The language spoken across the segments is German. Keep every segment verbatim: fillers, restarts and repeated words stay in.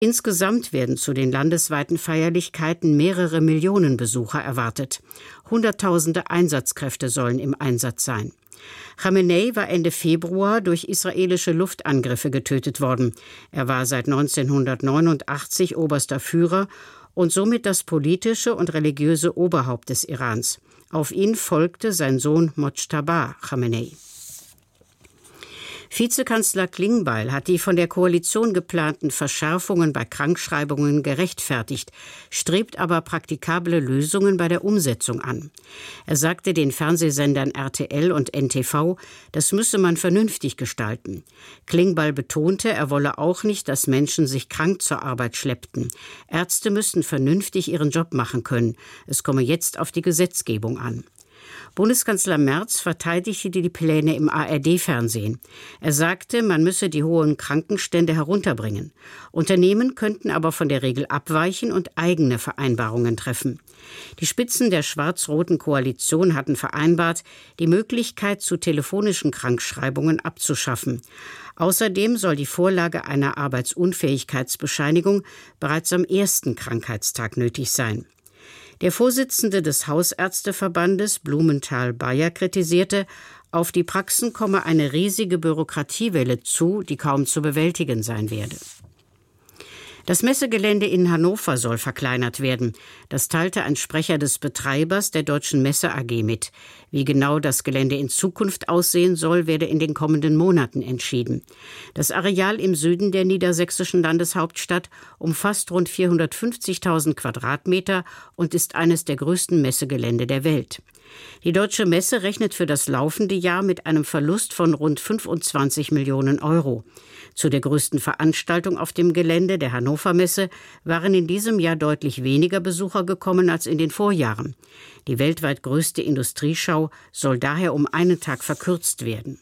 Insgesamt werden zu den landesweiten Feierlichkeiten mehrere Millionen Besucher erwartet. Hunderttausende Einsatzkräfte sollen im Einsatz sein. Chamenei war Ende Februar durch israelische Luftangriffe getötet worden. Er war seit neunzehnhundertneunundachtzig oberster Führer und somit das politische und religiöse Oberhaupt des Irans. Auf ihn folgte sein Sohn Mojtaba Chamenei. Vizekanzler Klingbeil hat die von der Koalition geplanten Verschärfungen bei Krankschreibungen gerechtfertigt, strebt aber praktikable Lösungen bei der Umsetzung an. Er sagte den Fernsehsendern R T L und N T V, das müsse man vernünftig gestalten. Klingbeil betonte, er wolle auch nicht, dass Menschen sich krank zur Arbeit schleppten. Ärzte müssten vernünftig ihren Job machen können. Es komme jetzt auf die Gesetzgebung an. Bundeskanzler Merz verteidigte die Pläne im A R D-Fernsehen. Er sagte, man müsse die hohen Krankenstände herunterbringen. Unternehmen könnten aber von der Regel abweichen und eigene Vereinbarungen treffen. Die Spitzen der schwarz-roten Koalition hatten vereinbart, die Möglichkeit zu telefonischen Krankschreibungen abzuschaffen. Außerdem soll die Vorlage einer Arbeitsunfähigkeitsbescheinigung bereits am ersten Krankheitstag nötig sein. Der Vorsitzende des Hausärzteverbandes Blumenthal-Bayer kritisierte, auf die Praxen komme eine riesige Bürokratiewelle zu, die kaum zu bewältigen sein werde. Das Messegelände in Hannover soll verkleinert werden. Das teilte ein Sprecher des Betreibers der Deutschen Messe A G mit. Wie genau das Gelände in Zukunft aussehen soll, werde in den kommenden Monaten entschieden. Das Areal im Süden der niedersächsischen Landeshauptstadt umfasst rund vierhundertfünfzigtausend Quadratmeter und ist eines der größten Messegelände der Welt. Die Deutsche Messe rechnet für das laufende Jahr mit einem Verlust von rund fünfundzwanzig Millionen Euro. Zu der größten Veranstaltung auf dem Gelände, der Hannover Messe, waren in diesem Jahr deutlich weniger Besucher gekommen als in den Vorjahren. Die weltweit größte Industrieschau soll daher um einen Tag verkürzt werden.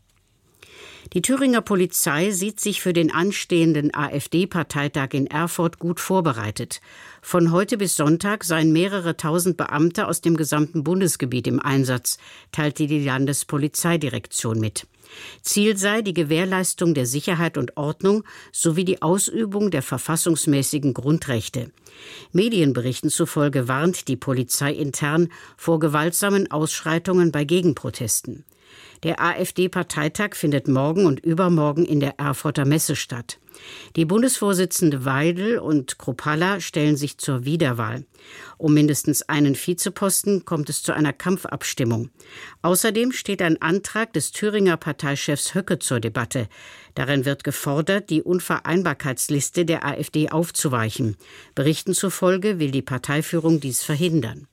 Die Thüringer Polizei sieht sich für den anstehenden AfD-Parteitag in Erfurt gut vorbereitet. Von heute bis Sonntag seien mehrere tausend Beamte aus dem gesamten Bundesgebiet im Einsatz, teilte die Landespolizeidirektion mit. Ziel sei die Gewährleistung der Sicherheit und Ordnung sowie die Ausübung der verfassungsmäßigen Grundrechte. Medienberichten zufolge warnt die Polizei intern vor gewaltsamen Ausschreitungen bei Gegenprotesten. Der AfD-Parteitag findet morgen und übermorgen in der Erfurter Messe statt. Die Bundesvorsitzende Weidel und Kruppalla stellen sich zur Wiederwahl. Um mindestens einen Vizeposten kommt es zu einer Kampfabstimmung. Außerdem steht ein Antrag des Thüringer Parteichefs Höcke zur Debatte. Darin wird gefordert, die Unvereinbarkeitsliste der AfD aufzuweichen. Berichten zufolge will die Parteiführung dies verhindern.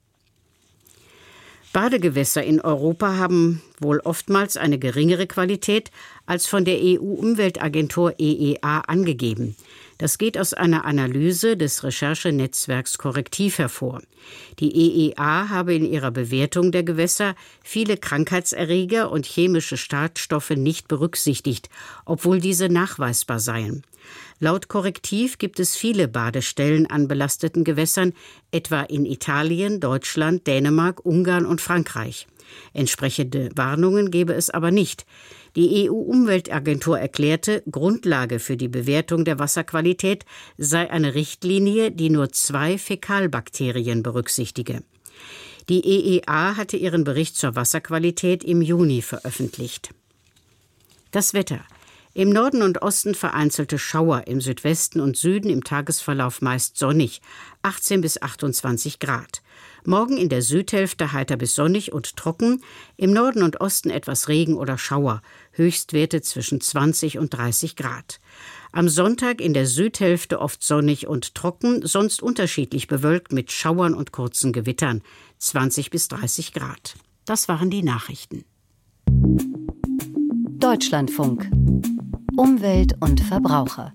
Badegewässer in Europa haben wohl oftmals eine geringere Qualität als von der E U-Umweltagentur E E A angegeben. Das geht aus einer Analyse des Recherchenetzwerks Korrektiv hervor. Die E E A habe in ihrer Bewertung der Gewässer viele Krankheitserreger und chemische Schadstoffe nicht berücksichtigt, obwohl diese nachweisbar seien. Laut Korrektiv gibt es viele Badestellen an belasteten Gewässern, etwa in Italien, Deutschland, Dänemark, Ungarn und Frankreich. Entsprechende Warnungen gebe es aber nicht. Die E U-Umweltagentur erklärte, Grundlage für die Bewertung der Wasserqualität sei eine Richtlinie, die nur zwei Fäkalbakterien berücksichtige. Die E E A hatte ihren Bericht zur Wasserqualität im Juni veröffentlicht. Das Wetter. Im Norden und Osten vereinzelte Schauer, im Südwesten und Süden im Tagesverlauf meist sonnig, achtzehn bis achtundzwanzig Grad. Morgen in der Südhälfte heiter bis sonnig und trocken, im Norden und Osten etwas Regen oder Schauer, Höchstwerte zwischen zwanzig und dreißig Grad. Am Sonntag in der Südhälfte oft sonnig und trocken, sonst unterschiedlich bewölkt mit Schauern und kurzen Gewittern, zwanzig bis dreißig Grad. Das waren die Nachrichten. Deutschlandfunk. Umwelt und Verbraucher.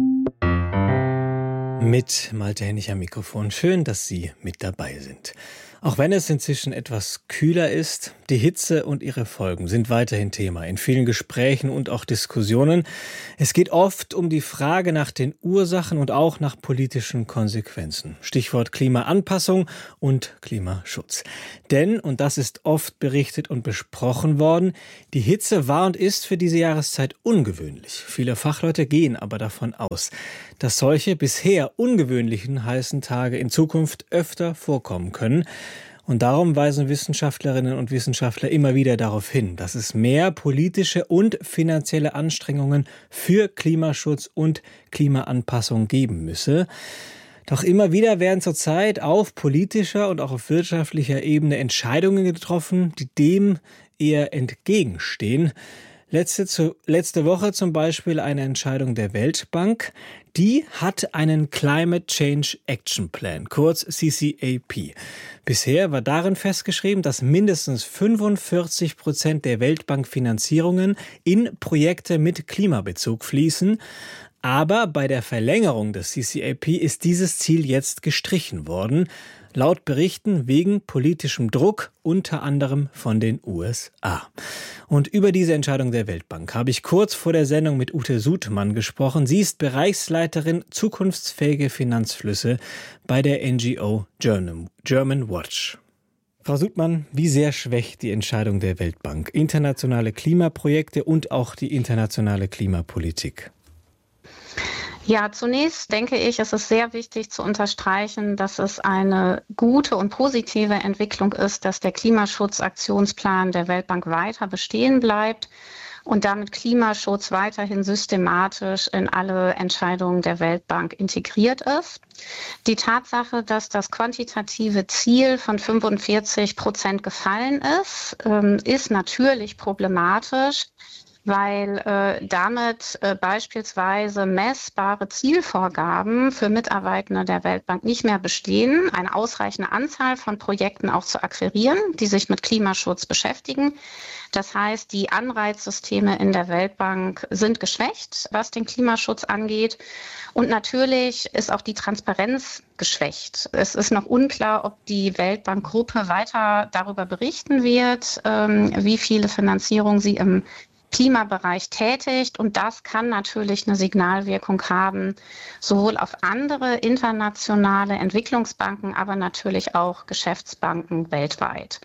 Mit Malte Hennig am Mikrofon. Schön, dass Sie mit dabei sind. Auch wenn es inzwischen etwas kühler ist, die Hitze und ihre Folgen sind weiterhin Thema in vielen Gesprächen und auch Diskussionen. Es geht oft um die Frage nach den Ursachen und auch nach politischen Konsequenzen. Stichwort Klimaanpassung und Klimaschutz. Denn, und das ist oft berichtet und besprochen worden, die Hitze war und ist für diese Jahreszeit ungewöhnlich. Viele Fachleute gehen aber davon aus, dass solche bisher ungewöhnlichen heißen Tage in Zukunft öfter vorkommen können. Und darum weisen Wissenschaftlerinnen und Wissenschaftler immer wieder darauf hin, dass es mehr politische und finanzielle Anstrengungen für Klimaschutz und Klimaanpassung geben müsse. Doch immer wieder werden zurzeit auf politischer und auch auf wirtschaftlicher Ebene Entscheidungen getroffen, die dem eher entgegenstehen. Letzte, zu, letzte Woche zum Beispiel eine Entscheidung der Weltbank. Die hat einen Climate Change Action Plan, kurz C C A P. Bisher war darin festgeschrieben, dass mindestens fünfundvierzig Prozent der Weltbankfinanzierungen in Projekte mit Klimabezug fließen. Aber bei der Verlängerung des C C A P ist dieses Ziel jetzt gestrichen worden. Laut Berichten wegen politischem Druck, unter anderem von den U S A. Und über diese Entscheidung der Weltbank habe ich kurz vor der Sendung mit Ute Sudmann gesprochen. Sie ist Bereichsleiterin Zukunftsfähige Finanzflüsse bei der N G O German, German Watch. Frau Sudmann, wie sehr schwächt die Entscheidung der Weltbank internationale Klimaprojekte und auch die internationale Klimapolitik? Ja, zunächst denke ich, es ist sehr wichtig zu unterstreichen, dass es eine gute und positive Entwicklung ist, dass der Klimaschutzaktionsplan der Weltbank weiter bestehen bleibt und damit Klimaschutz weiterhin systematisch in alle Entscheidungen der Weltbank integriert ist. Die Tatsache, dass das quantitative Ziel von fünfundvierzig Prozent gefallen ist, ist natürlich problematisch, weil äh, damit äh, beispielsweise messbare Zielvorgaben für Mitarbeitende der Weltbank nicht mehr bestehen, eine ausreichende Anzahl von Projekten auch zu akquirieren, die sich mit Klimaschutz beschäftigen. Das heißt, die Anreizsysteme in der Weltbank sind geschwächt, was den Klimaschutz angeht. Und natürlich ist auch die Transparenz geschwächt. Es ist noch unklar, ob die Weltbankgruppe weiter darüber berichten wird, ähm, wie viele Finanzierungen sie im Klimabereich tätigt, und das kann natürlich eine Signalwirkung haben, sowohl auf andere internationale Entwicklungsbanken, aber natürlich auch Geschäftsbanken weltweit.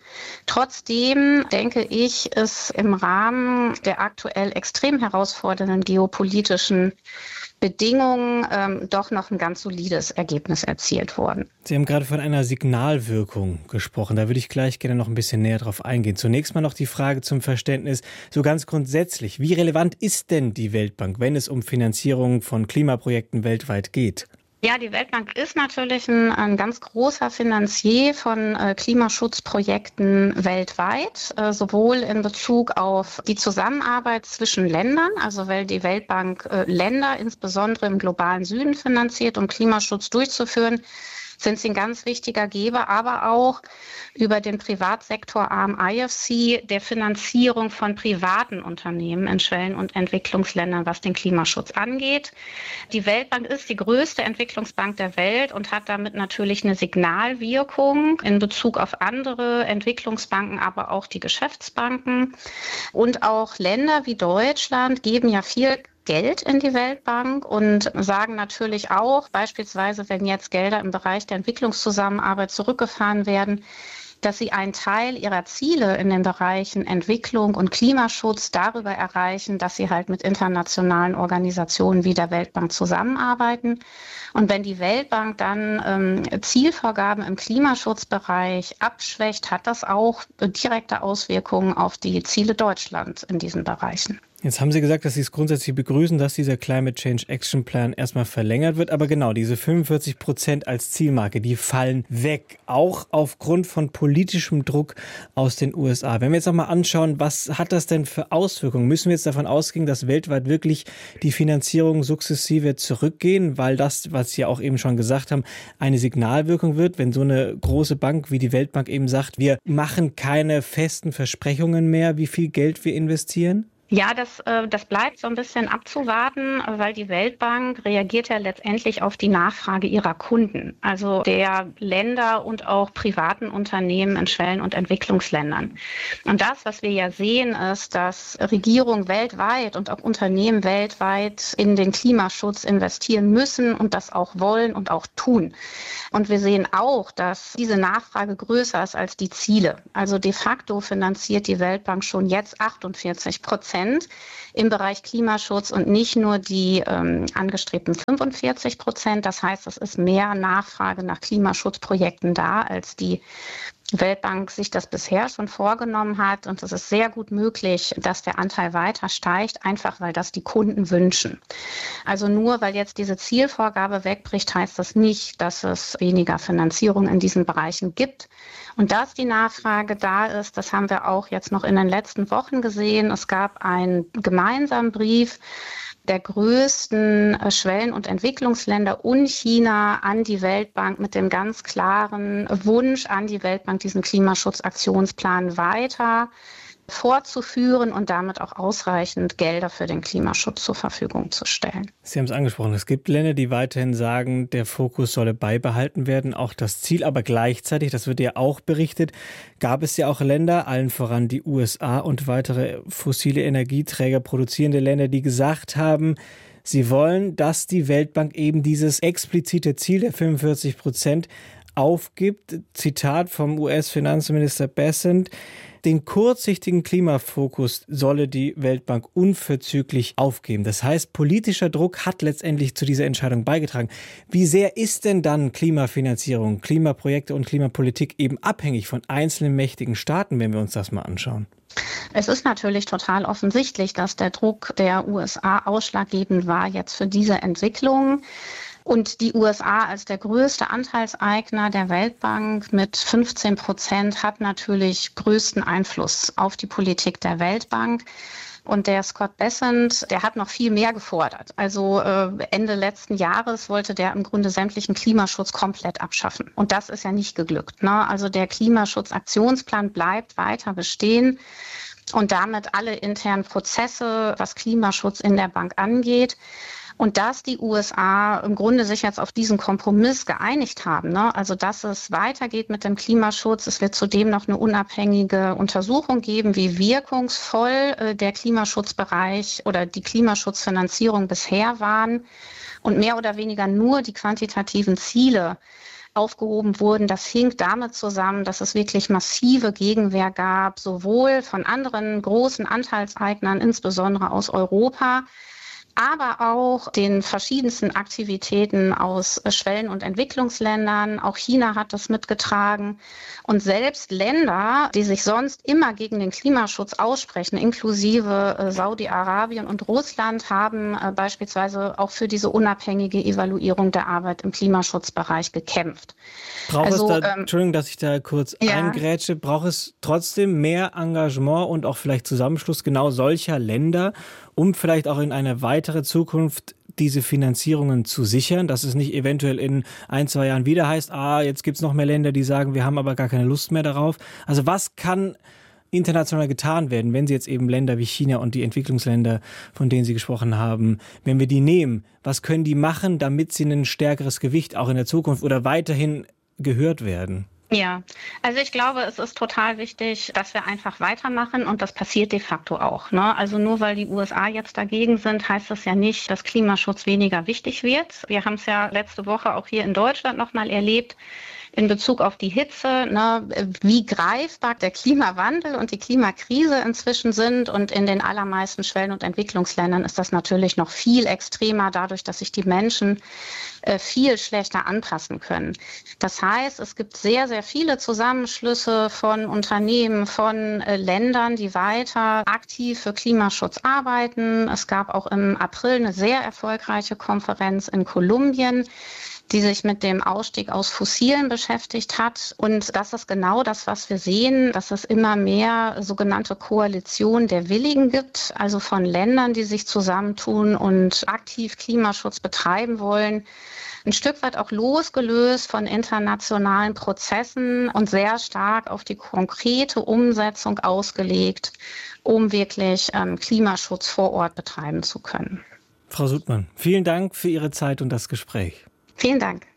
Trotzdem denke ich, ist im Rahmen der aktuell extrem herausfordernden geopolitischen Bedingungen ähm, doch noch ein ganz solides Ergebnis erzielt worden. Sie haben gerade von einer Signalwirkung gesprochen. Da würde ich gleich gerne noch ein bisschen näher drauf eingehen. Zunächst mal noch die Frage zum Verständnis, so ganz grundsätzlich. Wie relevant ist denn die Weltbank, wenn es um Finanzierung von Klimaprojekten weltweit geht? Ja, die Weltbank ist natürlich ein, ein ganz großer Finanzier von äh, Klimaschutzprojekten weltweit, äh, sowohl in Bezug auf die Zusammenarbeit zwischen Ländern, also weil die Weltbank äh, Länder insbesondere im globalen Süden finanziert, um Klimaschutz durchzuführen, sind sie ein ganz wichtiger Geber, aber auch über den Privatsektorarm I F C der Finanzierung von privaten Unternehmen in Schwellen- und Entwicklungsländern, was den Klimaschutz angeht. Die Weltbank ist die größte Entwicklungsbank der Welt und hat damit natürlich eine Signalwirkung in Bezug auf andere Entwicklungsbanken, aber auch die Geschäftsbanken. Und auch Länder wie Deutschland geben ja viel Geld in die Weltbank und sagen natürlich auch, beispielsweise wenn jetzt Gelder im Bereich der Entwicklungszusammenarbeit zurückgefahren werden, dass sie einen Teil ihrer Ziele in den Bereichen Entwicklung und Klimaschutz darüber erreichen, dass sie halt mit internationalen Organisationen wie der Weltbank zusammenarbeiten. Und wenn die Weltbank dann ähm, Zielvorgaben im Klimaschutzbereich abschwächt, hat das auch direkte Auswirkungen auf die Ziele Deutschlands in diesen Bereichen. Jetzt haben Sie gesagt, dass Sie es grundsätzlich begrüßen, dass dieser Climate Change Action Plan erstmal verlängert wird. Aber genau, diese fünfundvierzig Prozent als Zielmarke, die fallen weg. Auch aufgrund von politischem Druck aus den U S A. Wenn wir jetzt nochmal anschauen, was hat das denn für Auswirkungen? Müssen wir jetzt davon ausgehen, dass weltweit wirklich die Finanzierung sukzessive zurückgehen? Weil das, was Sie ja auch eben schon gesagt haben, eine Signalwirkung wird, wenn so eine große Bank wie die Weltbank eben sagt, wir machen keine festen Versprechungen mehr, wie viel Geld wir investieren? Ja, das, äh, das bleibt so ein bisschen abzuwarten, weil die Weltbank reagiert ja letztendlich auf die Nachfrage ihrer Kunden, also der Länder und auch privaten Unternehmen in Schwellen- und Entwicklungsländern. Und das, was wir ja sehen, ist, dass Regierungen weltweit und auch Unternehmen weltweit in den Klimaschutz investieren müssen und das auch wollen und auch tun. Und wir sehen auch, dass diese Nachfrage größer ist als die Ziele. Also de facto finanziert die Weltbank schon jetzt achtundvierzig Prozent im Bereich Klimaschutz und nicht nur die ähm, angestrebten fünfundvierzig Prozent. Das heißt, es ist mehr Nachfrage nach Klimaschutzprojekten da, als die Weltbank sich das bisher schon vorgenommen hat. Und es ist sehr gut möglich, dass der Anteil weiter steigt, einfach weil das die Kunden wünschen. Also nur weil jetzt diese Zielvorgabe wegbricht, heißt das nicht, dass es weniger Finanzierung in diesen Bereichen gibt. Und dass die Nachfrage da ist, das haben wir auch jetzt noch in den letzten Wochen gesehen. Es gab einen gemeinsamen Brief der größten Schwellen- und Entwicklungsländer und China an die Weltbank mit dem ganz klaren Wunsch an die Weltbank, diesen Klimaschutzaktionsplan weiter fortzuführen und damit auch ausreichend Gelder für den Klimaschutz zur Verfügung zu stellen. Sie haben es angesprochen, es gibt Länder, die weiterhin sagen, der Fokus solle beibehalten werden, auch das Ziel, aber gleichzeitig, das wird ja auch berichtet, gab es ja auch Länder, allen voran die U S A und weitere fossile Energieträger produzierende Länder, die gesagt haben, sie wollen, dass die Weltbank eben dieses explizite Ziel der fünfundvierzig Prozent aufgibt. Zitat vom U S-Finanzminister Bessent: Den kurzsichtigen Klimafokus solle die Weltbank unverzüglich aufgeben. Das heißt, politischer Druck hat letztendlich zu dieser Entscheidung beigetragen. Wie sehr ist denn dann Klimafinanzierung, Klimaprojekte und Klimapolitik eben abhängig von einzelnen mächtigen Staaten, wenn wir uns das mal anschauen? Es ist natürlich total offensichtlich, dass der Druck der U S A ausschlaggebend war jetzt für diese Entwicklung. Und die U S A als der größte Anteilseigner der Weltbank mit fünfzehn Prozent hat natürlich größten Einfluss auf die Politik der Weltbank. Und der Scott Bessent, der hat noch viel mehr gefordert. Also äh, Ende letzten Jahres wollte der im Grunde sämtlichen Klimaschutz komplett abschaffen. Und das ist ja nicht geglückt, ne? Also der Klimaschutzaktionsplan bleibt weiter bestehen und damit alle internen Prozesse, was Klimaschutz in der Bank angeht. Und dass die U S A im Grunde sich jetzt auf diesen Kompromiss geeinigt haben, ne? Also dass es weitergeht mit dem Klimaschutz. Es wird zudem noch eine unabhängige Untersuchung geben, wie wirkungsvoll äh, der Klimaschutzbereich oder die Klimaschutzfinanzierung bisher waren und mehr oder weniger nur die quantitativen Ziele aufgehoben wurden. Das hing damit zusammen, dass es wirklich massive Gegenwehr gab, sowohl von anderen großen Anteilseignern, insbesondere aus Europa, aber auch den verschiedensten Aktivitäten aus Schwellen- und Entwicklungsländern. Auch China hat das mitgetragen. Und selbst Länder, die sich sonst immer gegen den Klimaschutz aussprechen, inklusive äh, Saudi-Arabien und Russland, haben äh, beispielsweise auch für diese unabhängige Evaluierung der Arbeit im Klimaschutzbereich gekämpft. Braucht also, es da, ähm, Entschuldigung, dass ich da kurz ja. eingrätsche, braucht es trotzdem mehr Engagement und auch vielleicht Zusammenschluss genau solcher Länder, um vielleicht auch in eine weitere Zukunft diese Finanzierungen zu sichern, dass es nicht eventuell in ein, zwei Jahren wieder heißt, ah, jetzt gibt es noch mehr Länder, die sagen, wir haben aber gar keine Lust mehr darauf. Also was kann international getan werden, wenn Sie jetzt eben Länder wie China und die Entwicklungsländer, von denen Sie gesprochen haben, wenn wir die nehmen, was können die machen, damit sie ein stärkeres Gewicht auch in der Zukunft oder weiterhin gehört werden? Ja, also ich glaube, es ist total wichtig, dass wir einfach weitermachen und das passiert de facto auch, ne? Also nur weil die U S A jetzt dagegen sind, heißt das ja nicht, dass Klimaschutz weniger wichtig wird. Wir haben es ja letzte Woche auch hier in Deutschland nochmal erlebt, in Bezug auf die Hitze, ne, wie greifbar der Klimawandel und die Klimakrise inzwischen sind. Und in den allermeisten Schwellen- und Entwicklungsländern ist das natürlich noch viel extremer, dadurch, dass sich die Menschen äh, viel schlechter anpassen können. Das heißt, es gibt sehr, sehr viele Zusammenschlüsse von Unternehmen, von äh, Ländern, die weiter aktiv für Klimaschutz arbeiten. Es gab auch im April eine sehr erfolgreiche Konferenz in Kolumbien, die sich mit dem Ausstieg aus Fossilen beschäftigt hat. Und das ist genau das, was wir sehen, dass es immer mehr sogenannte Koalitionen der Willigen gibt, also von Ländern, die sich zusammentun und aktiv Klimaschutz betreiben wollen. Ein Stück weit auch losgelöst von internationalen Prozessen und sehr stark auf die konkrete Umsetzung ausgelegt, um wirklich ähm, Klimaschutz vor Ort betreiben zu können. Frau Sudmann, vielen Dank für Ihre Zeit und das Gespräch. Vielen Dank.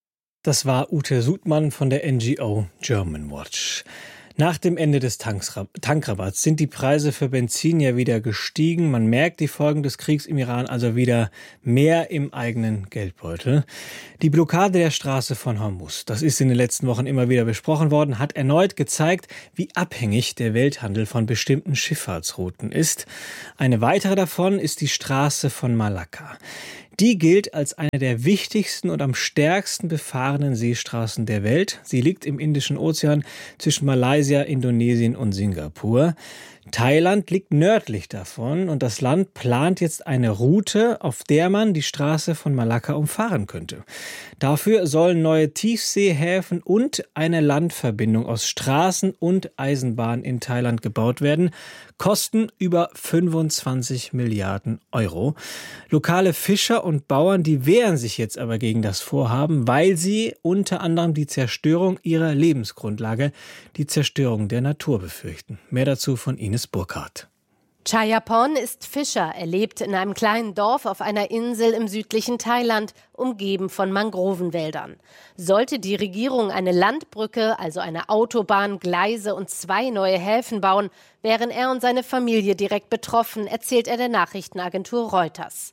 Das war Ute Sudmann von der N G O Germanwatch. Nach dem Ende des Tankrabatts sind die Preise für Benzin ja wieder gestiegen. Man merkt die Folgen des Kriegs im Iran also wieder mehr im eigenen Geldbeutel. Die Blockade der Straße von Hormuz, das ist in den letzten Wochen immer wieder besprochen worden, hat erneut gezeigt, wie abhängig der Welthandel von bestimmten Schifffahrtsrouten ist. Eine weitere davon ist die Straße von Malakka. Die gilt als eine der wichtigsten und am stärksten befahrenen Seestraßen der Welt. Sie liegt im Indischen Ozean zwischen Malaysia, Indonesien und Singapur. Thailand liegt nördlich davon und das Land plant jetzt eine Route, auf der man die Straße von Malakka umfahren könnte. Dafür sollen neue Tiefseehäfen und eine Landverbindung aus Straßen und Eisenbahn in Thailand gebaut werden. Kosten über fünfundzwanzig Milliarden Euro. Lokale Fischer und Bauern, die wehren sich jetzt aber gegen das Vorhaben, weil sie unter anderem die Zerstörung ihrer Lebensgrundlage, die Zerstörung der Natur befürchten. Mehr dazu von Ines Burkhardt. Chayapon ist Fischer. Er lebt in einem kleinen Dorf auf einer Insel im südlichen Thailand, umgeben von Mangrovenwäldern. Sollte die Regierung eine Landbrücke, also eine Autobahn, Gleise und zwei neue Häfen bauen, wären er und seine Familie direkt betroffen, erzählt er der Nachrichtenagentur Reuters.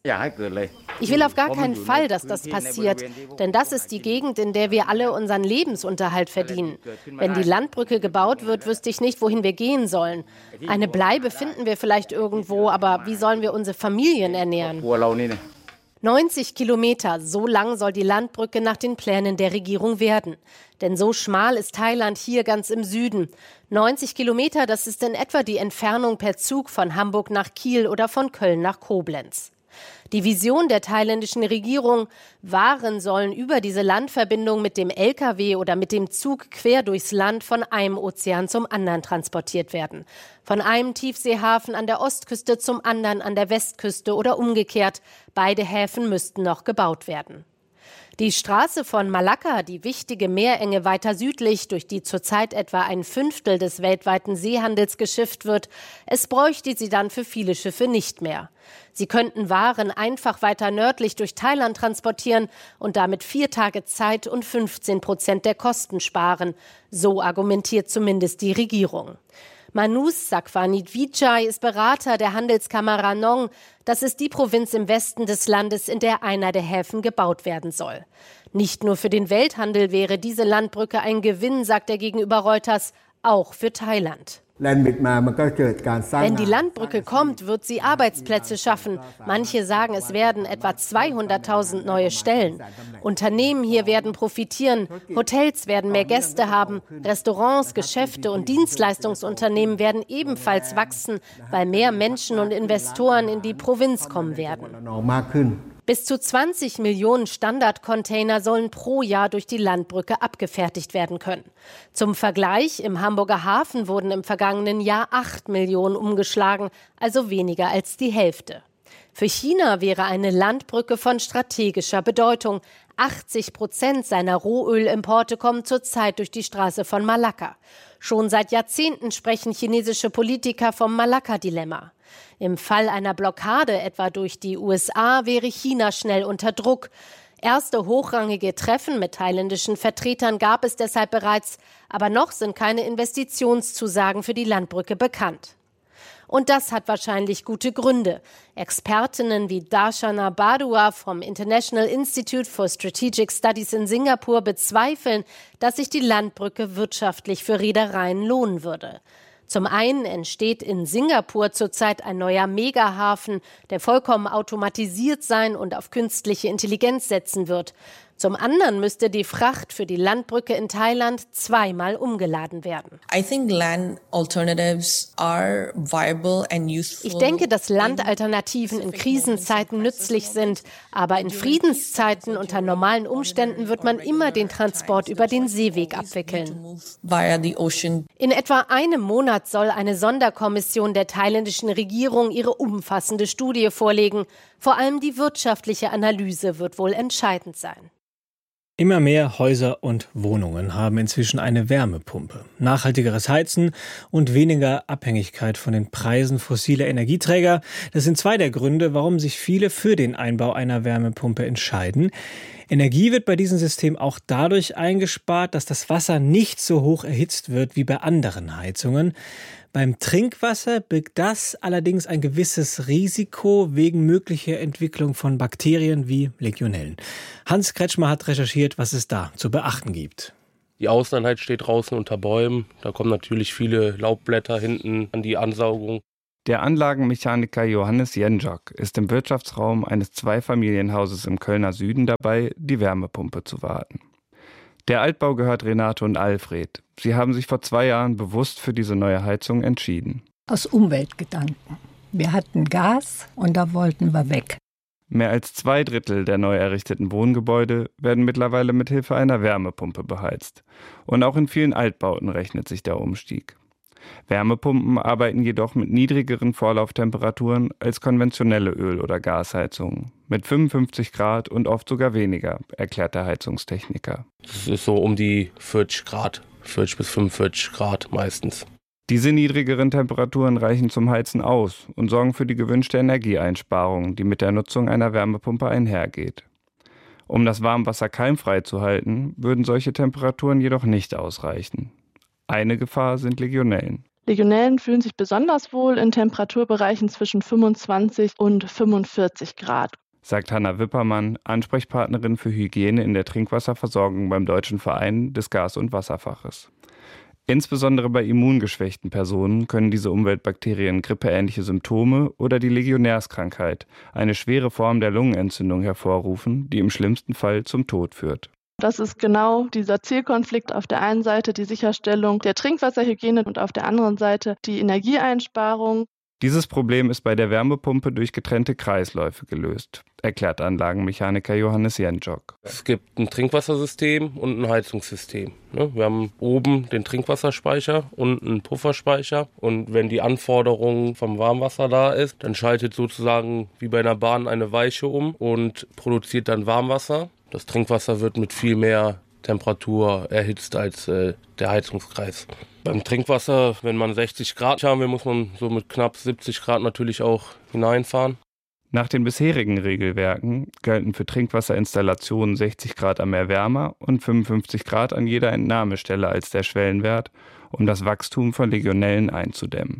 Ich will auf gar keinen Fall, dass das passiert, denn das ist die Gegend, in der wir alle unseren Lebensunterhalt verdienen. Wenn die Landbrücke gebaut wird, wüsste ich nicht, wohin wir gehen sollen. Eine Bleibe finden wir vielleicht irgendwo, aber wie sollen wir unsere Familien ernähren? neunzig Kilometer, so lang soll die Landbrücke nach den Plänen der Regierung werden. Denn so schmal ist Thailand hier ganz im Süden. neunzig Kilometer, das ist in etwa die Entfernung per Zug von Hamburg nach Kiel oder von Köln nach Koblenz. Die Vision der thailändischen Regierung: Waren sollen über diese Landverbindung mit dem L K W oder mit dem Zug quer durchs Land von einem Ozean zum anderen transportiert werden. Von einem Tiefseehafen an der Ostküste zum anderen an der Westküste oder umgekehrt. Beide Häfen müssten noch gebaut werden. Die Straße von Malakka, die wichtige Meerenge weiter südlich, durch die zurzeit etwa ein Fünftel des weltweiten Seehandels geschifft wird, es bräuchte sie dann für viele Schiffe nicht mehr. Sie könnten Waren einfach weiter nördlich durch Thailand transportieren und damit vier Tage Zeit und fünfzehn Prozent der Kosten sparen. So argumentiert zumindest die Regierung. Manus Sakwanidvijay ist Berater der Handelskammer Ranong. Das ist die Provinz im Westen des Landes, in der einer der Häfen gebaut werden soll. Nicht nur für den Welthandel wäre diese Landbrücke ein Gewinn, sagt er gegenüber Reuters, auch für Thailand. Wenn die Landbrücke kommt, wird sie Arbeitsplätze schaffen. Manche sagen, es werden etwa zweihunderttausend neue Stellen. Unternehmen hier werden profitieren, Hotels werden mehr Gäste haben, Restaurants, Geschäfte und Dienstleistungsunternehmen werden ebenfalls wachsen, weil mehr Menschen und Investoren in die Provinz kommen werden. Bis zu zwanzig Millionen Standardcontainer sollen pro Jahr durch die Landbrücke abgefertigt werden können. Zum Vergleich, im Hamburger Hafen wurden im vergangenen Jahr acht Millionen umgeschlagen, also weniger als die Hälfte. Für China wäre eine Landbrücke von strategischer Bedeutung. achtzig Prozent seiner Rohölimporte kommen zurzeit durch die Straße von Malakka. Schon seit Jahrzehnten sprechen chinesische Politiker vom Malakka-Dilemma. Im Fall einer Blockade, etwa durch die U S A, wäre China schnell unter Druck. Erste hochrangige Treffen mit thailändischen Vertretern gab es deshalb bereits, aber noch sind keine Investitionszusagen für die Landbrücke bekannt. Und das hat wahrscheinlich gute Gründe. Expertinnen wie Darshana Badua vom International Institute for Strategic Studies in Singapur bezweifeln, dass sich die Landbrücke wirtschaftlich für Reedereien lohnen würde. Zum einen entsteht in Singapur zurzeit ein neuer Megahafen, der vollkommen automatisiert sein und auf künstliche Intelligenz setzen wird. Zum anderen müsste die Fracht für die Landbrücke in Thailand zweimal umgeladen werden. I think land alternatives are viable and useful. Ich denke, dass Landalternativen in Krisenzeiten nützlich sind, aber in Friedenszeiten unter normalen Umständen wird man immer den Transport über den Seeweg abwickeln. Via the ocean. In etwa einem Monat soll eine Sonderkommission der thailändischen Regierung ihre umfassende Studie vorlegen. Vor allem die wirtschaftliche Analyse wird wohl entscheidend sein. Immer mehr Häuser und Wohnungen haben inzwischen eine Wärmepumpe. Nachhaltigeres Heizen und weniger Abhängigkeit von den Preisen fossiler Energieträger. Das sind zwei der Gründe, warum sich viele für den Einbau einer Wärmepumpe entscheiden. Energie wird bei diesem System auch dadurch eingespart, dass das Wasser nicht so hoch erhitzt wird wie bei anderen Heizungen. Beim Trinkwasser birgt das allerdings ein gewisses Risiko wegen möglicher Entwicklung von Bakterien wie Legionellen. Hans Kretschmer hat recherchiert, was es da zu beachten gibt. Die Außeneinheit steht draußen unter Bäumen. Da kommen natürlich viele Laubblätter hinten an die Ansaugung. Der Anlagenmechaniker Johannes Jenjok ist im Wirtschaftsraum eines Zweifamilienhauses im Kölner Süden dabei, die Wärmepumpe zu warten. Der Altbau gehört Renate und Alfred. Sie haben sich vor zwei Jahren bewusst für diese neue Heizung entschieden. Aus Umweltgedanken. Wir hatten Gas und da wollten wir weg. Mehr als zwei Drittel der neu errichteten Wohngebäude werden mittlerweile mit Hilfe einer Wärmepumpe beheizt. Und auch in vielen Altbauten rechnet sich der Umstieg. Wärmepumpen arbeiten jedoch mit niedrigeren Vorlauftemperaturen als konventionelle Öl- oder Gasheizungen. Mit fünfundfünfzig Grad und oft sogar weniger, erklärt der Heizungstechniker. Das ist so um die vierzig Grad, vierzig bis fünfundvierzig Grad meistens. Diese niedrigeren Temperaturen reichen zum Heizen aus und sorgen für die gewünschte Energieeinsparung, die mit der Nutzung einer Wärmepumpe einhergeht. Um das Warmwasser keimfrei zu halten, würden solche Temperaturen jedoch nicht ausreichen. Eine Gefahr sind Legionellen. Legionellen fühlen sich besonders wohl in Temperaturbereichen zwischen fünfundzwanzig und fünfundvierzig Grad, sagt Hanna Wippermann, Ansprechpartnerin für Hygiene in der Trinkwasserversorgung beim Deutschen Verein des Gas- und Wasserfaches. Insbesondere bei immungeschwächten Personen können diese Umweltbakterien grippeähnliche Symptome oder die Legionärskrankheit, eine schwere Form der Lungenentzündung, hervorrufen, die im schlimmsten Fall zum Tod führt. Das ist genau dieser Zielkonflikt. Auf der einen Seite die Sicherstellung der Trinkwasserhygiene und auf der anderen Seite die Energieeinsparung. Dieses Problem ist bei der Wärmepumpe durch getrennte Kreisläufe gelöst, erklärt Anlagenmechaniker Johannes Jenjok. Es gibt ein Trinkwassersystem und ein Heizungssystem. Wir haben oben den Trinkwasserspeicher und einen Pufferspeicher. Und wenn die Anforderung vom Warmwasser da ist, dann schaltet sozusagen wie bei einer Bahn eine Weiche um und produziert dann Warmwasser. Das Trinkwasser wird mit viel mehr Temperatur erhitzt als äh, der Heizungskreis. Beim Trinkwasser, wenn man sechzig Grad haben will, muss man so mit knapp siebzig Grad natürlich auch hineinfahren. Nach den bisherigen Regelwerken gelten für Trinkwasserinstallationen sechzig Grad am Erwärmer und fünfundfünfzig Grad an jeder Entnahmestelle als der Schwellenwert, um das Wachstum von Legionellen einzudämmen.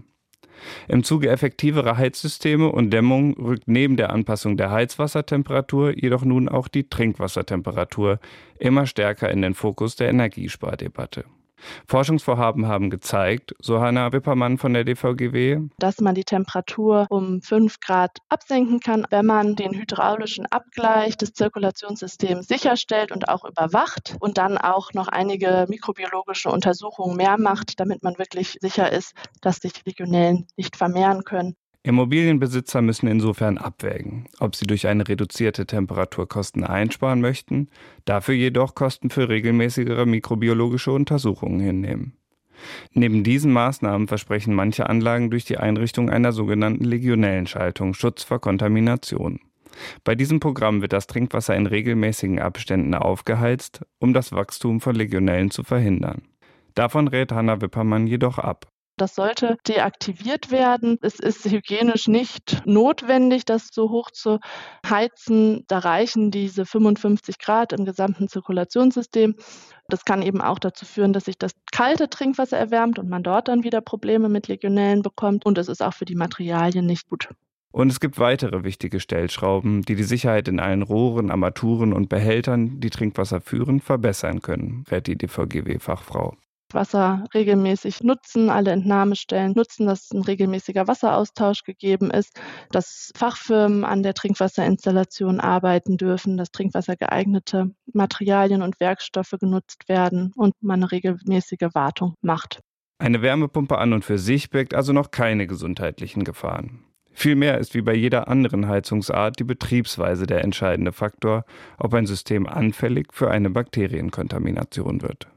Im Zuge effektiverer Heizsysteme und Dämmung rückt neben der Anpassung der Heizwassertemperatur jedoch nun auch die Trinkwassertemperatur immer stärker in den Fokus der Energiespardebatte. Forschungsvorhaben haben gezeigt, so Hanna Wippermann von der D V G W, dass man die Temperatur um fünf Grad absenken kann, wenn man den hydraulischen Abgleich des Zirkulationssystems sicherstellt und auch überwacht und dann auch noch einige mikrobiologische Untersuchungen mehr macht, damit man wirklich sicher ist, dass sich Legionellen nicht vermehren können. Immobilienbesitzer müssen insofern abwägen, ob sie durch eine reduzierte Temperatur Kosten einsparen möchten, dafür jedoch Kosten für regelmäßigere mikrobiologische Untersuchungen hinnehmen. Neben diesen Maßnahmen versprechen manche Anlagen durch die Einrichtung einer sogenannten Legionellenschaltung Schutz vor Kontamination. Bei diesem Programm wird das Trinkwasser in regelmäßigen Abständen aufgeheizt, um das Wachstum von Legionellen zu verhindern. Davon rät Hanna Wippermann jedoch ab. Das sollte deaktiviert werden. Es ist hygienisch nicht notwendig, das so hoch zu heizen. Da reichen diese fünfundfünfzig Grad im gesamten Zirkulationssystem. Das kann eben auch dazu führen, dass sich das kalte Trinkwasser erwärmt und man dort dann wieder Probleme mit Legionellen bekommt. Und es ist auch für die Materialien nicht gut. Und es gibt weitere wichtige Stellschrauben, die die Sicherheit in allen Rohren, Armaturen und Behältern, die Trinkwasser führen, verbessern können, rät die D V G W-Fachfrau. Wasser regelmäßig nutzen, alle Entnahmestellen nutzen, dass ein regelmäßiger Wasseraustausch gegeben ist, dass Fachfirmen an der Trinkwasserinstallation arbeiten dürfen, dass trinkwassergeeignete Materialien und Werkstoffe genutzt werden und man eine regelmäßige Wartung macht. Eine Wärmepumpe an und für sich birgt also noch keine gesundheitlichen Gefahren. Vielmehr ist wie bei jeder anderen Heizungsart die Betriebsweise der entscheidende Faktor, ob ein System anfällig für eine Bakterienkontamination wird.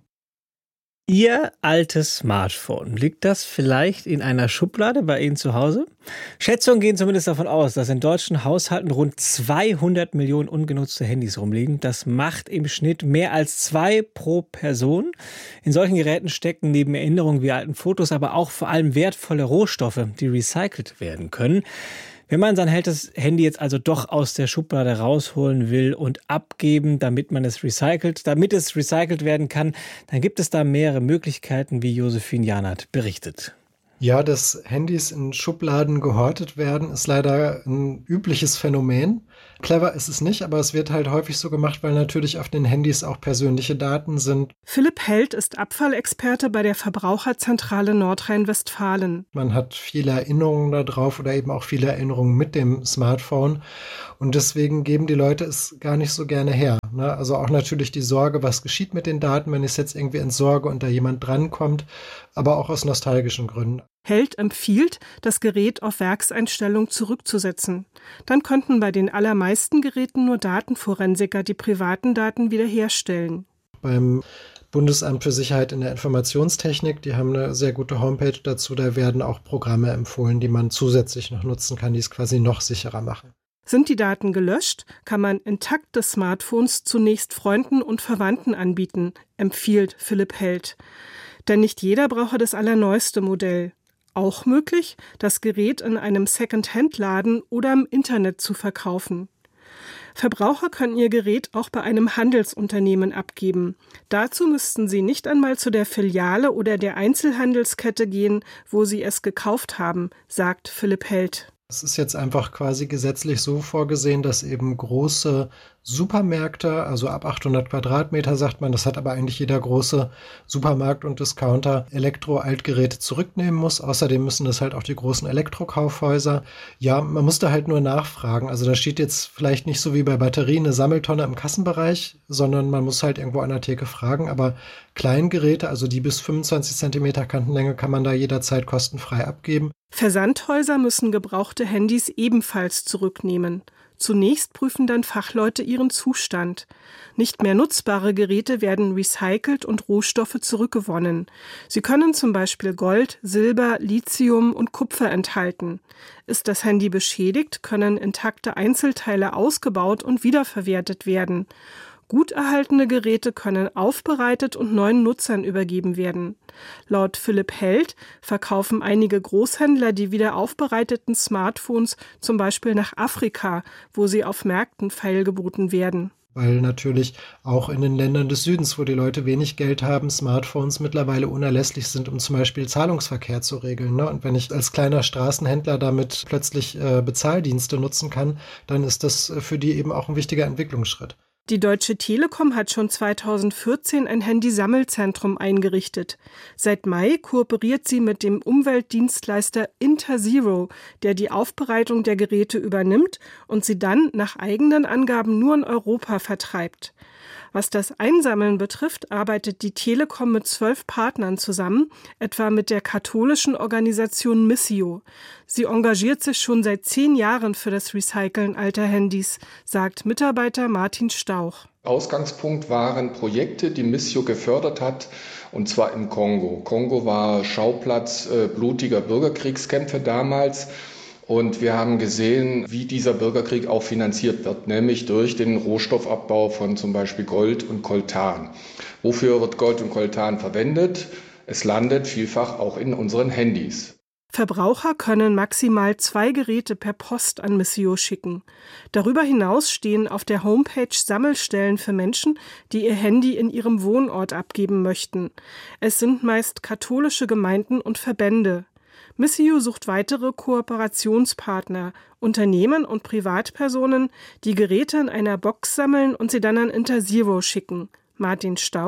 Ihr altes Smartphone, liegt das vielleicht in einer Schublade bei Ihnen zu Hause? Schätzungen gehen zumindest davon aus, dass in deutschen Haushalten rund zweihundert Millionen ungenutzte Handys rumliegen. Das macht im Schnitt mehr als zwei pro Person. In solchen Geräten stecken neben Erinnerungen wie alten Fotos aber auch vor allem wertvolle Rohstoffe, die recycelt werden können. Wenn man sein altes Handy jetzt also doch aus der Schublade rausholen will und abgeben, damit man es recycelt, damit es recycelt werden kann, dann gibt es da mehrere Möglichkeiten, wie Josephine Janert berichtet. Ja, dass Handys in Schubladen gehortet werden, ist leider ein übliches Phänomen. Clever ist es nicht, aber es wird halt häufig so gemacht, weil natürlich auf den Handys auch persönliche Daten sind. Philipp Held ist Abfallexperte bei der Verbraucherzentrale Nordrhein-Westfalen. Man hat viele Erinnerungen da drauf oder eben auch viele Erinnerungen mit dem Smartphone. Und deswegen geben die Leute es gar nicht so gerne her. Ne? Also auch natürlich die Sorge, was geschieht mit den Daten, wenn ich es jetzt irgendwie entsorge und da jemand drankommt, aber auch aus nostalgischen Gründen. Held empfiehlt, das Gerät auf Werkseinstellung zurückzusetzen. Dann könnten bei den allermeisten Geräten nur Datenforensiker die privaten Daten wiederherstellen. Beim Bundesamt für Sicherheit in der Informationstechnik, die haben eine sehr gute Homepage dazu, da werden auch Programme empfohlen, die man zusätzlich noch nutzen kann, die es quasi noch sicherer machen. Sind die Daten gelöscht, kann man intakte Smartphones zunächst Freunden und Verwandten anbieten, empfiehlt Philipp Held. Denn nicht jeder brauche das allerneueste Modell. Auch möglich, das Gerät in einem Second-Hand-Laden oder im Internet zu verkaufen. Verbraucher können ihr Gerät auch bei einem Handelsunternehmen abgeben. Dazu müssten sie nicht einmal zu der Filiale oder der Einzelhandelskette gehen, wo sie es gekauft haben, sagt Philipp Held. Es ist jetzt einfach quasi gesetzlich so vorgesehen, dass eben große Supermärkte, also ab achthundert Quadratmeter sagt man, das hat aber eigentlich jeder große Supermarkt und Discounter, Elektro-Altgeräte zurücknehmen muss. Außerdem müssen das halt auch die großen Elektrokaufhäuser. Ja, man muss da halt nur nachfragen. Also da steht jetzt vielleicht nicht so wie bei Batterien eine Sammeltonne im Kassenbereich, sondern man muss halt irgendwo an der Theke fragen. Aber Kleingeräte, also die bis fünfundzwanzig Zentimeter Kantenlänge, kann man da jederzeit kostenfrei abgeben. Versandhäuser müssen gebrauchte Handys ebenfalls zurücknehmen. Zunächst prüfen dann Fachleute ihren Zustand. Nicht mehr nutzbare Geräte werden recycelt und Rohstoffe zurückgewonnen. Sie können zum Beispiel Gold, Silber, Lithium und Kupfer enthalten. Ist das Handy beschädigt, können intakte Einzelteile ausgebaut und wiederverwertet werden. Gut erhaltene Geräte können aufbereitet und neuen Nutzern übergeben werden. Laut Philipp Held verkaufen einige Großhändler die wieder aufbereiteten Smartphones zum Beispiel nach Afrika, wo sie auf Märkten feilgeboten werden. Weil natürlich auch in den Ländern des Südens, wo die Leute wenig Geld haben, Smartphones mittlerweile unerlässlich sind, um zum Beispiel Zahlungsverkehr zu regeln. Ne? Und wenn ich als kleiner Straßenhändler damit plötzlich äh, Bezahldienste nutzen kann, dann ist das für die eben auch ein wichtiger Entwicklungsschritt. Die Deutsche Telekom hat schon zweitausendvierzehn ein Handysammelzentrum eingerichtet. Seit Mai kooperiert sie mit dem Umweltdienstleister Interzero, der die Aufbereitung der Geräte übernimmt und sie dann nach eigenen Angaben nur in Europa vertreibt. Was das Einsammeln betrifft, arbeitet die Telekom mit zwölf Partnern zusammen, etwa mit der katholischen Organisation Missio. Sie engagiert sich schon seit zehn Jahren für das Recyceln alter Handys, sagt Mitarbeiter Martin Stauch. Ausgangspunkt waren Projekte, die Missio gefördert hat, und zwar im Kongo. Kongo war Schauplatz äh, blutiger Bürgerkriegskämpfe damals. Und wir haben gesehen, wie dieser Bürgerkrieg auch finanziert wird, nämlich durch den Rohstoffabbau von zum Beispiel Gold und Coltan. Wofür wird Gold und Coltan verwendet? Es landet vielfach auch in unseren Handys. Verbraucher können maximal zwei Geräte per Post an Missio schicken. Darüber hinaus stehen auf der Homepage Sammelstellen für Menschen, die ihr Handy in ihrem Wohnort abgeben möchten. Es sind meist katholische Gemeinden und Verbände. Missio sucht weitere Kooperationspartner, Unternehmen und Privatpersonen, die Geräte in einer Box sammeln und sie dann an Interzero schicken. Martin Stauch: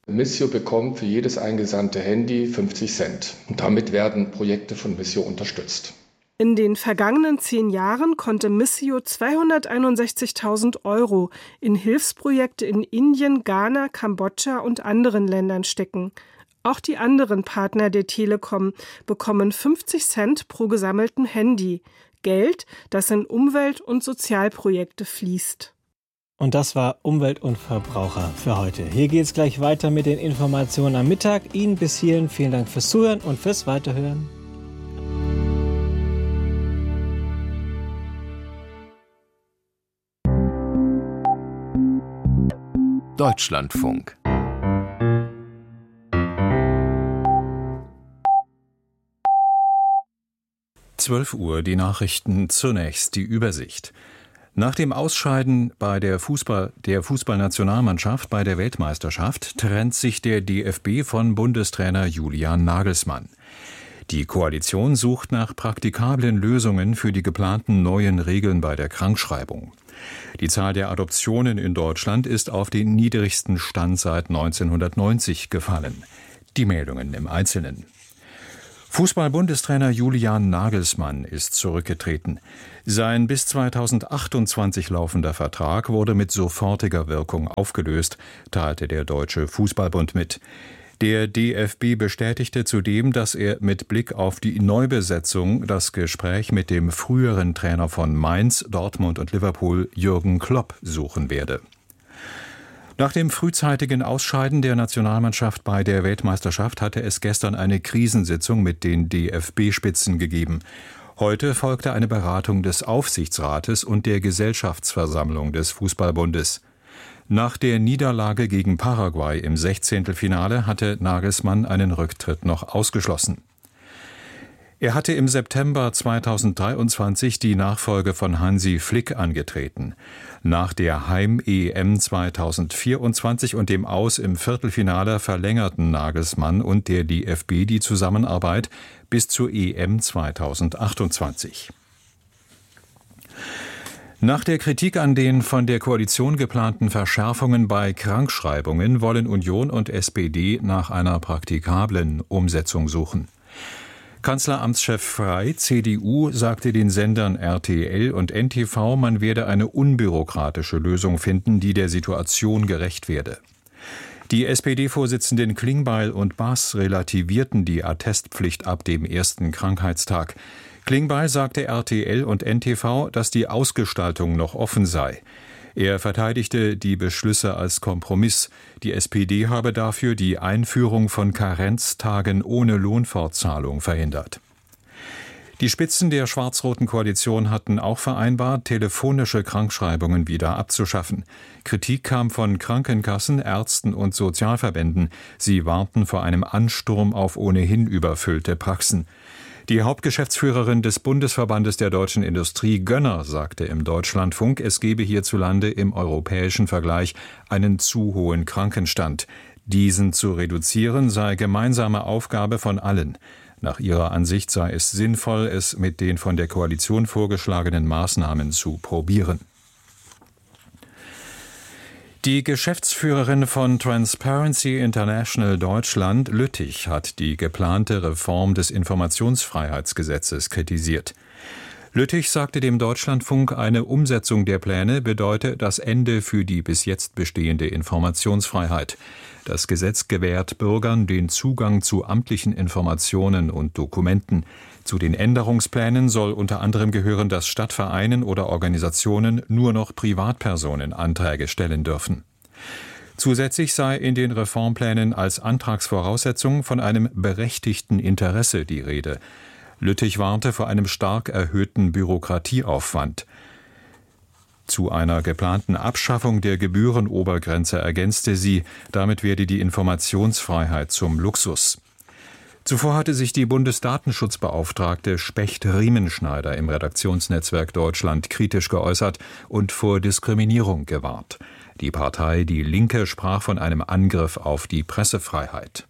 Missio bekommt für jedes eingesandte Handy fünfzig Cent. Und damit werden Projekte von Missio unterstützt. In den vergangenen zehn Jahren konnte Missio zweihunderteinundsechzigtausend Euro in Hilfsprojekte in Indien, Ghana, Kambodscha und anderen Ländern stecken. Auch die anderen Partner der Telekom bekommen fünfzig Cent pro gesammelten Handy. Geld, das in Umwelt- und Sozialprojekte fließt. Und das war Umwelt und Verbraucher für heute. Hier geht es gleich weiter mit den Informationen am Mittag. Ihnen bis hierhin vielen Dank fürs Zuhören und fürs Weiterhören. Deutschlandfunk. zwölf Uhr, die Nachrichten, zunächst die Übersicht. Nach dem Ausscheiden bei der Fußball, der Fußballnationalmannschaft bei der Weltmeisterschaft trennt sich der D F B von Bundestrainer Julian Nagelsmann. Die Koalition sucht nach praktikablen Lösungen für die geplanten neuen Regeln bei der Krankschreibung. Die Zahl der Adoptionen in Deutschland ist auf den niedrigsten Stand seit neunzehnhundertneunzig gefallen. Die Meldungen im Einzelnen. Fußball-Bundestrainer Julian Nagelsmann ist zurückgetreten. Sein bis zweitausendachtundzwanzig laufender Vertrag wurde mit sofortiger Wirkung aufgelöst, teilte der Deutsche Fußballbund mit. Der D F B bestätigte zudem, dass er mit Blick auf die Neubesetzung das Gespräch mit dem früheren Trainer von Mainz, Dortmund und Liverpool, Jürgen Klopp, suchen werde. Nach dem frühzeitigen Ausscheiden der Nationalmannschaft bei der Weltmeisterschaft hatte es gestern eine Krisensitzung mit den D F B-Spitzen gegeben. Heute folgte eine Beratung des Aufsichtsrates und der Gesellschaftsversammlung des Fußballbundes. Nach der Niederlage gegen Paraguay im Sechzehntelfinale hatte Nagelsmann einen Rücktritt noch ausgeschlossen. Er hatte im September zweitausenddreiundzwanzig die Nachfolge von Hansi Flick angetreten. Nach der Heim-E M zweitausendvierundzwanzig und dem Aus im Viertelfinale verlängerten Nagelsmann und der D F B die Zusammenarbeit bis zur E M zweitausendachtundzwanzig. Nach der Kritik an den von der Koalition geplanten Verschärfungen bei Krankschreibungen wollen Union und S P D nach einer praktikablen Umsetzung suchen. Kanzleramtschef Frey, C D U, sagte den Sendern R T L und N T V, man werde eine unbürokratische Lösung finden, die der Situation gerecht werde. Die S P D-Vorsitzenden Klingbeil und Bass relativierten die Attestpflicht ab dem ersten Krankheitstag. Klingbeil sagte R T L und N T V, dass die Ausgestaltung noch offen sei. Er verteidigte die Beschlüsse als Kompromiss. Die S P D habe dafür die Einführung von Karenztagen ohne Lohnfortzahlung verhindert. Die Spitzen der schwarz-roten Koalition hatten auch vereinbart, telefonische Krankschreibungen wieder abzuschaffen. Kritik kam von Krankenkassen, Ärzten und Sozialverbänden. Sie warnten vor einem Ansturm auf ohnehin überfüllte Praxen. Die Hauptgeschäftsführerin des Bundesverbandes der deutschen Industrie, Gönner, sagte im Deutschlandfunk, es gebe hierzulande im europäischen Vergleich einen zu hohen Krankenstand. Diesen zu reduzieren sei gemeinsame Aufgabe von allen. Nach ihrer Ansicht sei es sinnvoll, es mit den von der Koalition vorgeschlagenen Maßnahmen zu probieren. Die Geschäftsführerin von Transparency International Deutschland, Lüttich, hat die geplante Reform des Informationsfreiheitsgesetzes kritisiert. Lüttich sagte dem Deutschlandfunk, eine Umsetzung der Pläne bedeute das Ende für die bis jetzt bestehende Informationsfreiheit. Das Gesetz gewährt Bürgern den Zugang zu amtlichen Informationen und Dokumenten. Zu den Änderungsplänen soll unter anderem gehören, dass Stadtvereinen oder Organisationen nur noch Privatpersonen Anträge stellen dürfen. Zusätzlich sei in den Reformplänen als Antragsvoraussetzung von einem berechtigten Interesse die Rede. Lüttich warnte vor einem stark erhöhten Bürokratieaufwand. Zu einer geplanten Abschaffung der Gebührenobergrenze ergänzte sie, damit werde die Informationsfreiheit zum Luxus. Zuvor hatte sich die Bundesdatenschutzbeauftragte Specht-Riemenschneider im Redaktionsnetzwerk Deutschland kritisch geäußert und vor Diskriminierung gewarnt. Die Partei Die Linke sprach von einem Angriff auf die Pressefreiheit.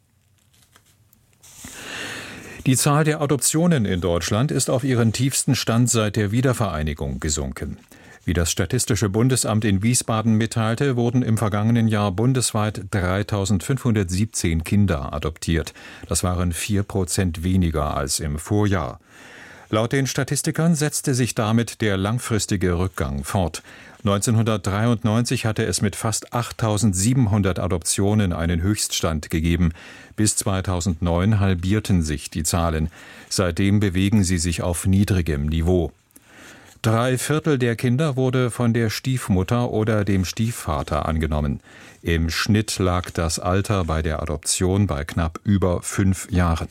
Die Zahl der Adoptionen in Deutschland ist auf ihren tiefsten Stand seit der Wiedervereinigung gesunken. Wie das Statistische Bundesamt in Wiesbaden mitteilte, wurden im vergangenen Jahr bundesweit dreitausendfünfhundertsiebzehn Kinder adoptiert. Das waren vier Prozent weniger als im Vorjahr. Laut den Statistikern setzte sich damit der langfristige Rückgang fort. neunzehnhundertdreiundneunzig hatte es mit fast achttausendsiebenhundert Adoptionen einen Höchststand gegeben. Bis zweitausendneun halbierten sich die Zahlen. Seitdem bewegen sie sich auf niedrigem Niveau. Drei Viertel der Kinder wurde von der Stiefmutter oder dem Stiefvater angenommen. Im Schnitt lag das Alter bei der Adoption bei knapp über fünf Jahren.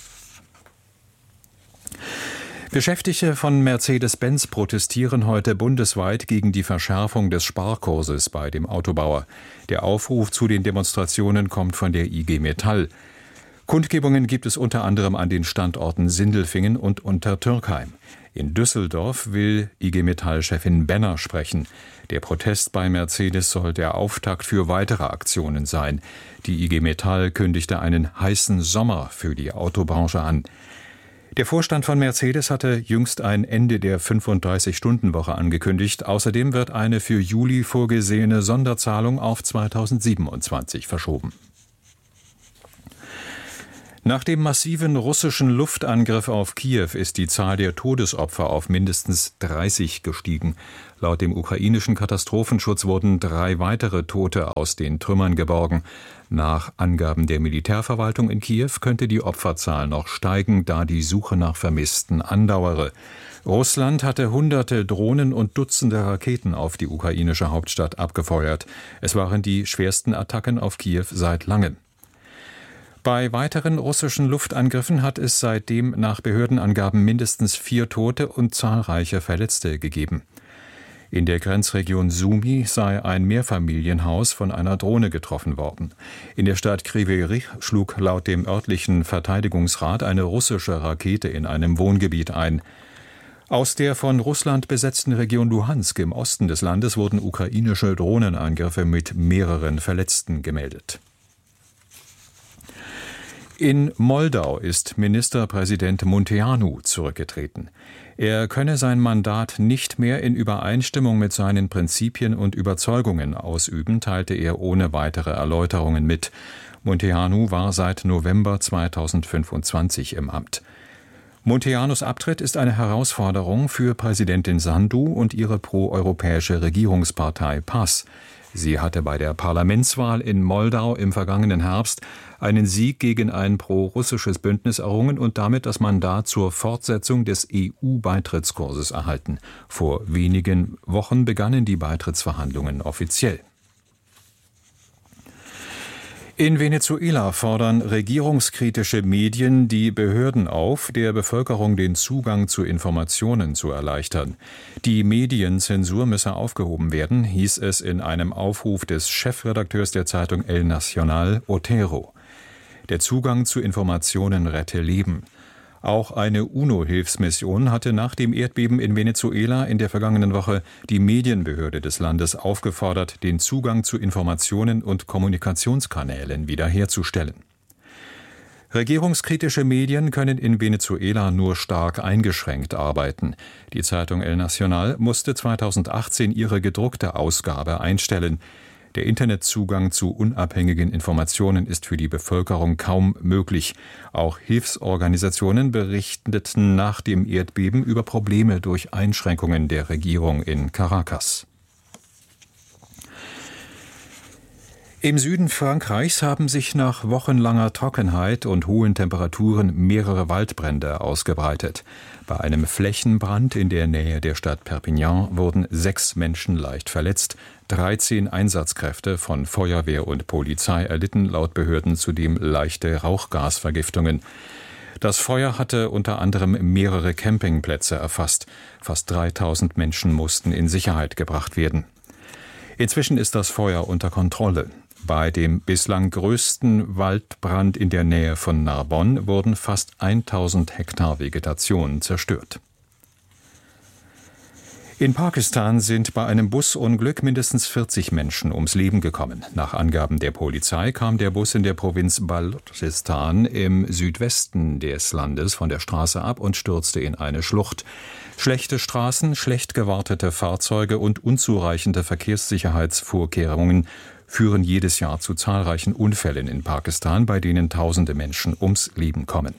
Beschäftigte von Mercedes-Benz protestieren heute bundesweit gegen die Verschärfung des Sparkurses bei dem Autobauer. Der Aufruf zu den Demonstrationen kommt von der I G Metall. Kundgebungen gibt es unter anderem an den Standorten Sindelfingen und Untertürkheim. In Düsseldorf will I G Metall-Chefin Benner sprechen. Der Protest bei Mercedes soll der Auftakt für weitere Aktionen sein. Die I G Metall kündigte einen heißen Sommer für die Autobranche an. Der Vorstand von Mercedes hatte jüngst ein Ende der fünfunddreißig-Stunden-Woche angekündigt. Außerdem wird eine für Juli vorgesehene Sonderzahlung auf zweitausendsiebenundzwanzig verschoben. Nach dem massiven russischen Luftangriff auf Kiew ist die Zahl der Todesopfer auf mindestens dreißig gestiegen. Laut dem ukrainischen Katastrophenschutz wurden drei weitere Tote aus den Trümmern geborgen. Nach Angaben der Militärverwaltung in Kiew könnte die Opferzahl noch steigen, da die Suche nach Vermissten andauere. Russland hatte hunderte Drohnen und Dutzende Raketen auf die ukrainische Hauptstadt abgefeuert. Es waren die schwersten Attacken auf Kiew seit langem. Bei weiteren russischen Luftangriffen hat es seitdem nach Behördenangaben mindestens vier Tote und zahlreiche Verletzte gegeben. In der Grenzregion Sumy sei ein Mehrfamilienhaus von einer Drohne getroffen worden. In der Stadt Kryvyi Rih schlug laut dem örtlichen Verteidigungsrat eine russische Rakete in einem Wohngebiet ein. Aus der von Russland besetzten Region Luhansk im Osten des Landes wurden ukrainische Drohnenangriffe mit mehreren Verletzten gemeldet. In Moldau ist Ministerpräsident Munteanu zurückgetreten. Er könne sein Mandat nicht mehr in Übereinstimmung mit seinen Prinzipien und Überzeugungen ausüben, teilte er ohne weitere Erläuterungen mit. Munteanu war seit November zweitausendfünfundzwanzig im Amt. Munteanus Abtritt ist eine Herausforderung für Präsidentin Sandu und ihre proeuropäische Regierungspartei P A S. Sie hatte bei der Parlamentswahl in Moldau im vergangenen Herbst einen Sieg gegen ein pro-russisches Bündnis errungen und damit das Mandat zur Fortsetzung des E U-Beitrittskurses erhalten. Vor wenigen Wochen begannen die Beitrittsverhandlungen offiziell. In Venezuela fordern regierungskritische Medien die Behörden auf, der Bevölkerung den Zugang zu Informationen zu erleichtern. Die Medienzensur müsse aufgehoben werden, hieß es in einem Aufruf des Chefredakteurs der Zeitung El Nacional, Otero. Der Zugang zu Informationen rette Leben. Auch eine UNO-Hilfsmission hatte nach dem Erdbeben in Venezuela in der vergangenen Woche die Medienbehörde des Landes aufgefordert, den Zugang zu Informationen und Kommunikationskanälen wiederherzustellen. Regierungskritische Medien können in Venezuela nur stark eingeschränkt arbeiten. Die Zeitung El Nacional musste zweitausendachtzehn ihre gedruckte Ausgabe einstellen. Der Internetzugang zu unabhängigen Informationen ist für die Bevölkerung kaum möglich. Auch Hilfsorganisationen berichteten nach dem Erdbeben über Probleme durch Einschränkungen der Regierung in Caracas. Im Süden Frankreichs haben sich nach wochenlanger Trockenheit und hohen Temperaturen mehrere Waldbrände ausgebreitet. Bei einem Flächenbrand in der Nähe der Stadt Perpignan wurden sechs Menschen leicht verletzt. dreizehn Einsatzkräfte von Feuerwehr und Polizei erlitten laut Behörden zudem leichte Rauchgasvergiftungen. Das Feuer hatte unter anderem mehrere Campingplätze erfasst. Fast dreitausend Menschen mussten in Sicherheit gebracht werden. Inzwischen ist das Feuer unter Kontrolle. Bei dem bislang größten Waldbrand in der Nähe von Narbonne wurden fast tausend Hektar Vegetation zerstört. In Pakistan sind bei einem Busunglück mindestens vierzig Menschen ums Leben gekommen. Nach Angaben der Polizei kam der Bus in der Provinz Balochistan im Südwesten des Landes von der Straße ab und stürzte in eine Schlucht. Schlechte Straßen, schlecht gewartete Fahrzeuge und unzureichende Verkehrssicherheitsvorkehrungen führen jedes Jahr zu zahlreichen Unfällen in Pakistan, bei denen tausende Menschen ums Leben kommen.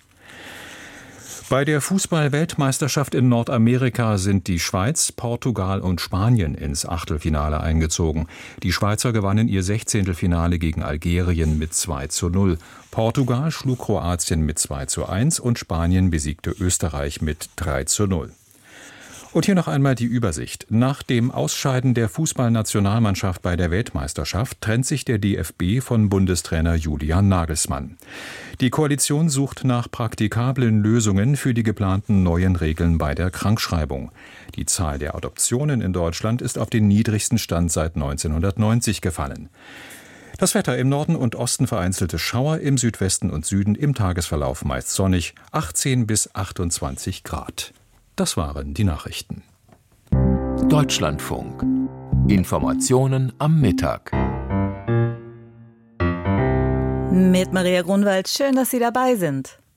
Bei der Fußball-Weltmeisterschaft in Nordamerika sind die Schweiz, Portugal und Spanien ins Achtelfinale eingezogen. Die Schweizer gewannen ihr Sechzehntelfinale gegen Algerien mit zwei zu null. Portugal schlug Kroatien mit zwei zu eins und Spanien besiegte Österreich mit drei zu null. Und hier noch einmal die Übersicht. Nach dem Ausscheiden der Fußballnationalmannschaft bei der Weltmeisterschaft trennt sich der D F B von Bundestrainer Julian Nagelsmann. Die Koalition sucht nach praktikablen Lösungen für die geplanten neuen Regeln bei der Krankschreibung. Die Zahl der Adoptionen in Deutschland ist auf den niedrigsten Stand seit neunzehnhundertneunzig gefallen. Das Wetter: im Norden und Osten vereinzelte Schauer, im Südwesten und Süden im Tagesverlauf meist sonnig, achtzehn bis achtundzwanzig Grad. Das waren die Nachrichten. Deutschlandfunk. Informationen am Mittag. Mit Maria Grunwald, schön, dass Sie dabei sind.